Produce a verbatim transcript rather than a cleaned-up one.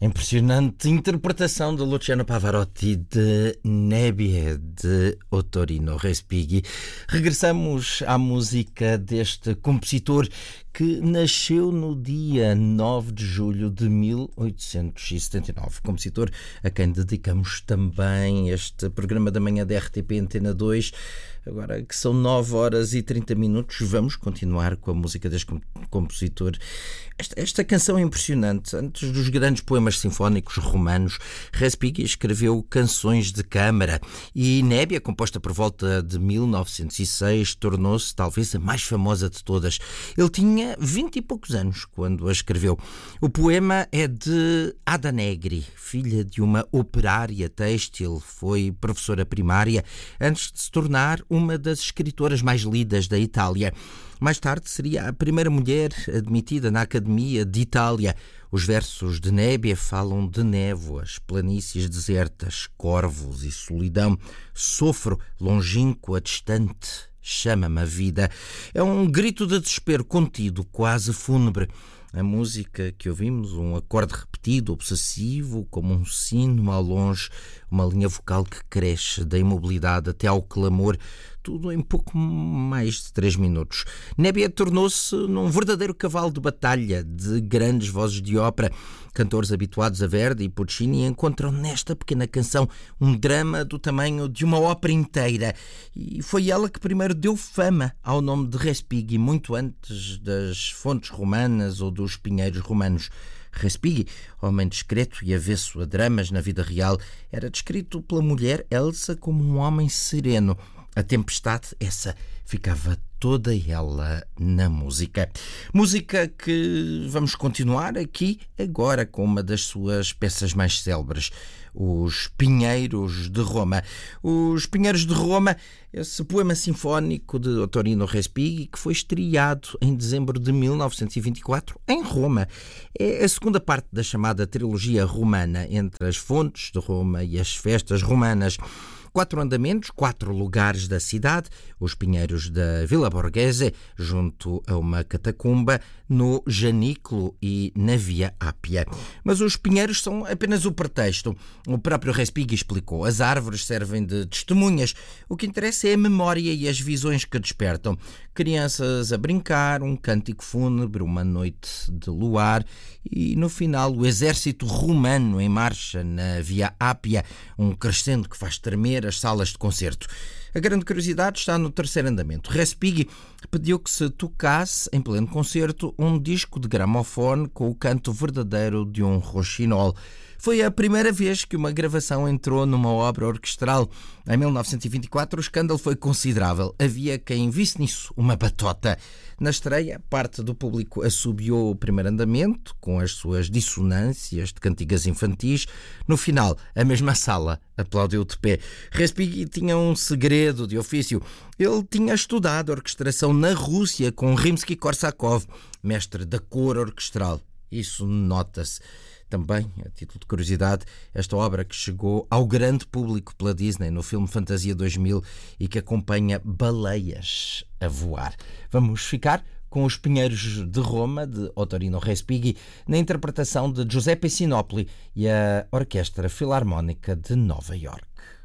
Impressionante interpretação de Luciano Pavarotti de Nebbie, de Ottorino Respighi. Regressamos à música deste compositor que nasceu no dia nove de julho de mil oitocentos e setenta e nove. Compositor a quem dedicamos também este programa da manhã da R T P Antena dois. Agora que são nove horas e trinta minutos, vamos continuar com a música deste compositor. Esta, esta canção é impressionante. Antes dos grandes poemas sinfónicos romanos, Respighi escreveu canções de câmara e Nebbie, composta por volta de mil novecentos e seis, tornou-se talvez a mais famosa de todas. Ele tinha vinte e poucos anos quando a escreveu. O poema é de Ada Negri, filha de uma operária têxtil, foi professora primária antes de se tornar uma das escritoras mais lidas da Itália. Mais tarde seria a primeira mulher admitida na Academia de Itália. Os versos de Nebbie falam de névoas, planícies desertas, corvos e solidão. Sofro, longínqua, distante, chama-me a vida. É um grito de desespero contido, quase fúnebre. A música que ouvimos, um acorde repetido, obsessivo, como um sino ao longe, uma linha vocal que cresce da imobilidade até ao clamor, tudo em pouco mais de três minutos. Nebbie tornou-se num verdadeiro cavalo de batalha de grandes vozes de ópera. Cantores habituados a Verdi e Puccini encontram nesta pequena canção um drama do tamanho de uma ópera inteira. E foi ela que primeiro deu fama ao nome de Respighi, muito antes das fontes romanas ou dos pinheiros romanos. Respighi, homem discreto e avesso a dramas na vida real, era descrito pela mulher Elsa como um homem sereno. A tempestade, essa, ficava toda ela na música. Música que vamos continuar aqui agora com uma das suas peças mais célebres, Os Pinheiros de Roma. Os Pinheiros de Roma, esse poema sinfónico de Ottorino Respighi, que foi estreado em dezembro de mil novecentos e vinte e quatro em Roma. É a segunda parte da chamada trilogia romana, entre as fontes de Roma e as festas romanas. Quatro andamentos, quatro lugares da cidade, os Pinheiros da Vila Borghese, junto a uma catacumba, no Janículo e na Via Ápia. Mas os pinheiros são apenas o pretexto. O próprio Respighi explicou. As árvores servem de testemunhas. O que interessa é a memória e as visões que despertam. Crianças a brincar, um cântico fúnebre, uma noite de luar e, no final, o exército romano em marcha na Via Ápia, um crescendo que faz tremer as salas de concerto. A grande curiosidade está no terceiro andamento. Respighi pediu que se tocasse, em pleno concerto, um disco de gramofone com o canto verdadeiro de um roxinol. Foi a primeira vez que uma gravação entrou numa obra orquestral. Em mil novecentos e vinte e quatro, o escândalo foi considerável. Havia quem visse nisso uma batota. Na estreia, parte do público assobiou o primeiro andamento, com as suas dissonâncias de cantigas infantis. No final, a mesma sala aplaudiu de pé. Respighi tinha um segredo de ofício. Ele tinha estudado orquestração na Rússia com Rimsky-Korsakov, mestre da cor orquestral. Isso nota-se. Também, a título de curiosidade, esta obra que chegou ao grande público pela Disney no filme Fantasia dois mil e que acompanha baleias a voar. Vamos ficar com Os Pinheiros de Roma, de Ottorino Respighi, na interpretação de Giuseppe Sinopoli e a Orquestra Filarmónica de Nova Iorque.